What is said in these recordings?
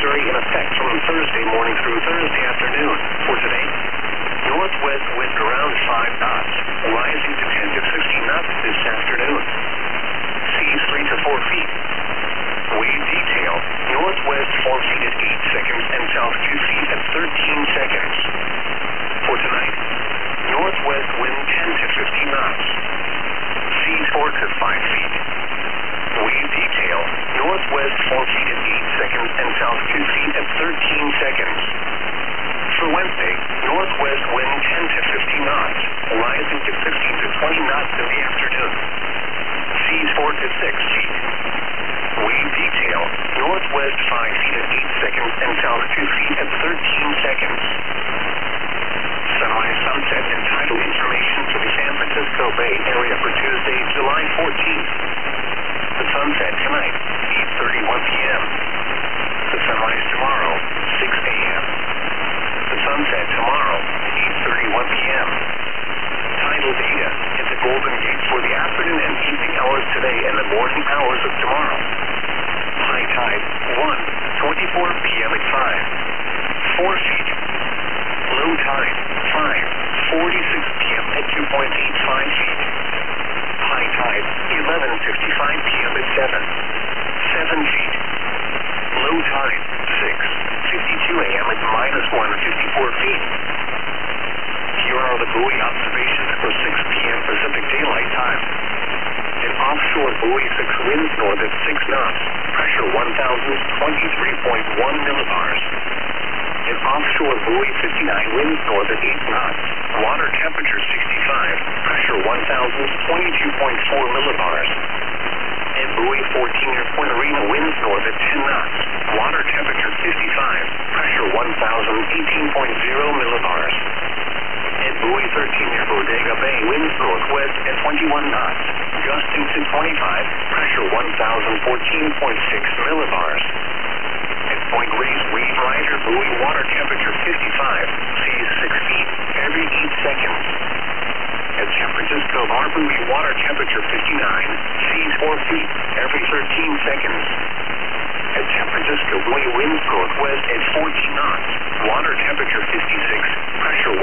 advisory in effect from Thursday morning through Thursday afternoon. For today, northwest wind around 5 knots, rising to 10 to 15 knots this afternoon. Seas 3 to 4 feet. Wave detail, northwest 4 feet at 8 seconds and south 2 feet at 13 seconds. For tonight, northwest wind 10 to 15 knots. Seas 4 to 5 feet. Wave detail, northwest 4 feet at 8 seconds and south 2 feet at 13 seconds. For Wednesday, northwest wind 10 to 15 knots, rising to 15 to 20 knots in the afternoon. Seas 4 to 6 feet. Wave detail, northwest 5 feet at 8 seconds and south 2 feet at 13 seconds. Sunrise, sunset, and tidal information for the San Francisco Bay Area for Tuesday, July 14th. The sunset tonight, 8:31 p.m. The sunrise tomorrow, 6 a.m. The sunset tomorrow, 8:31 p.m. Tidal data at the Golden Gate for the afternoon and evening hours today and the morning hours of tomorrow. High tide, 1:24 p.m. at 4 feet. Low tide, 5:46 p.m. at 2.85 feet. High tide, 11:55 p.m. at 7 feet. Low tide, 6:52 a.m. at -154 feet. Here are the buoy observations for 6 p.m. Pacific Daylight Time. An offshore buoy 6 winds north at 6 knots, pressure 1,023.1 millibars. An offshore buoy 59 winds north at 8 knots, water temperature 65, pressure 1,022.4 millibars. And buoy 14 near Point Arena winds north at 10 knots, water temperature 55, pressure 1,018.0 millibars. And buoy 13 near Bodega Bay winds northwest at 21 knots, gusting to 25, pressure 1,014.6 millibars. At Point Reyes Wave Rider buoy water temperature 55, seas 6 feet every 8 seconds. At San Francisco Bar buoy water temperature 59, seas 4 feet every 13 seconds. At San Francisco buoy winds northwest at 14 knots, water temperature 56, pressure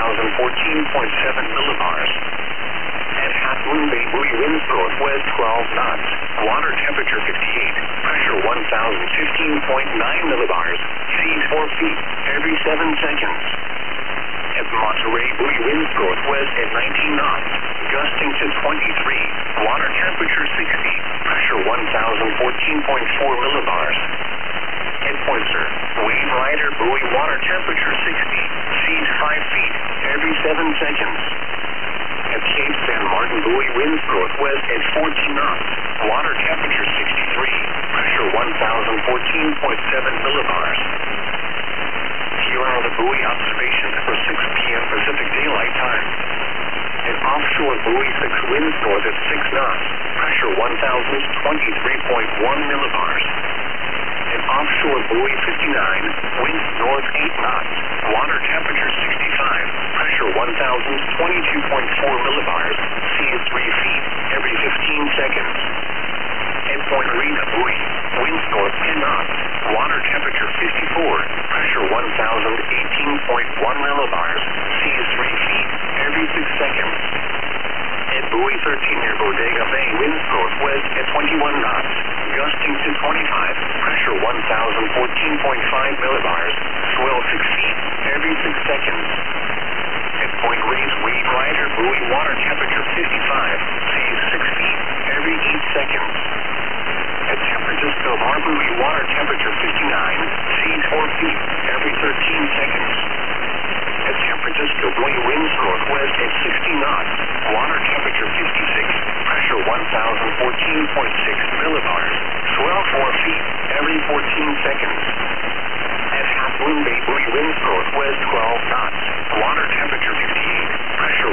1,014.7 millibars. At Half Moon Bay buoy winds northwest 12 knots, water temperature 58, pressure 1,015.9 millibars, seas 4 feet every 7 seconds. At Monterey buoy winds northwest at 19 knots, gusting to 23, water temperature 60, pressure 1,014.4 millibars. At Point Sur, Wave Rider buoy water temperature 60, seas 5 feet every 7 seconds. At Cape San Martin buoy winds northwest at 14 knots, water temperature 63, pressure 1,014.7 millibars. Here are the buoy observations for 6 p.m. Pacific Daylight Time. An offshore buoy 6 winds north at 6 knots, pressure 1,023.1 millibars. An offshore buoy 59, winds north 8 knots, water temperature 65, pressure 1,022.4 millibars, seas 3 feet every 15 seconds. At Point Arena buoy, winds north 10 knots, water temperature 54, pressure 1,018.1 millibars, seas 3 feet every 6 seconds. At buoy 13 near Bodega Bay, winds northwest at 21 knots, gusting to 25, pressure 1,014.5 millibars, swell 6 feet every 6 seconds. At Point Reyes Wave Rider buoy water temperature 55, seas 6 feet every 8 seconds. At San Francisco Bar buoy water temperature 59, seas 4 feet every 13 seconds. At San Francisco buoy winds northwest at 60 knots, water temperature 56, pressure 1,014.6 millibars, swell 4 feet every 14 seconds. At Half Moon Bay buoy winds northwest 12 knots, water temperature 58, pressure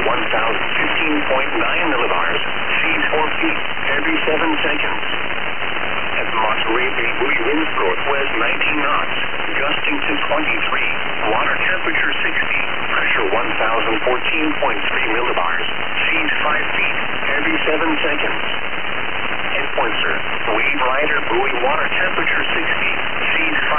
1,015.9 millibars, seas 4 feet every 7 seconds. At Monterey Bay buoy winds northwest 19 knots, gusting to 23, water temperature 60, pressure 1,014.3 millibars, seas 5 feet every 7 seconds. At Point Sur, Wave Rider buoy water temperature 60,